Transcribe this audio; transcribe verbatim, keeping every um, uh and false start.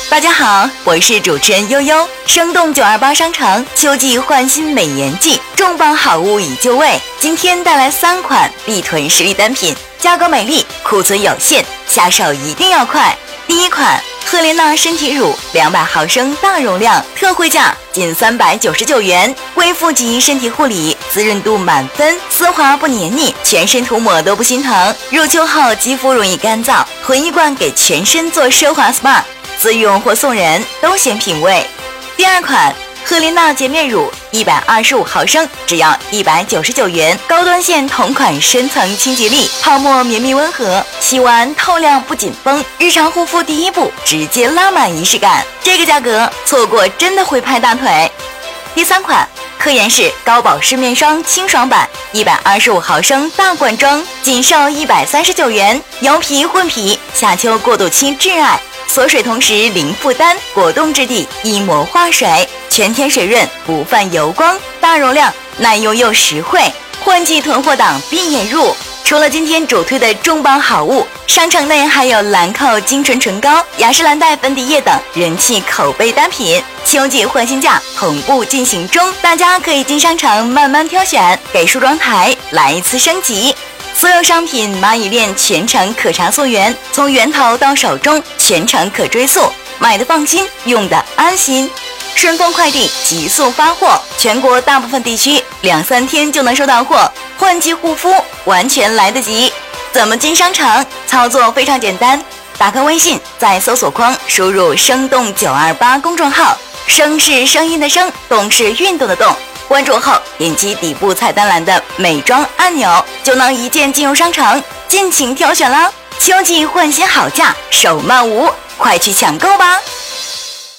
大家好，我是主持人悠悠。生动九二八商城秋季换新美颜季，重磅好物已就位。今天带来三款必囤实力单品，价格美丽，库存有限，下手一定要快。第一款赫莲娜身体乳两百毫升大容量，特惠价仅三百九十九元，恢复级身体护理，滋润度满分，丝滑不黏腻，全身涂抹都不心疼。入秋后肌肤容易干燥，混一罐给全身做奢华 S P A， 自用或送人都显品味。第二款赫莲娜洁面乳一百二十五毫升，只要一百九十九元，高端线同款深层清洁力，泡沫绵密温和，洗完透亮不紧绷，日常护肤第一步直接拉满仪式感，这个价格错过真的会拍大腿。第三款科颜氏高保湿面霜清爽版一百二十五毫升大罐装，仅售一百三十九元，油皮混皮，夏秋过渡期挚爱，锁水同时零负担，果冻质地，一膜化水，全天水润，不泛油光，大容量，耐用又实惠，换季囤货档必眼入。除了今天主推的重磅好物，商城内还有兰蔻精纯唇膏、雅诗兰黛粉底液等人气口碑单品，秋季换新价同步进行中，大家可以进商城慢慢挑选，给梳妆台来一次升级。所有商品蚂蚁链全程可查溯源，从源头到手中全程可追溯，买的放心，用的安心。顺丰快递急速发货，全国大部分地区两三天就能收到货，换季护肤完全来得及。怎么进商城？操作非常简单，打开微信，在搜索框输入生动九二八公众号，声是声音的声，动是运动的动，关注后点击底部菜单栏的美妆按钮，就能一键进入商城，尽情挑选啦！秋季换新好价，手慢无，快去抢购吧！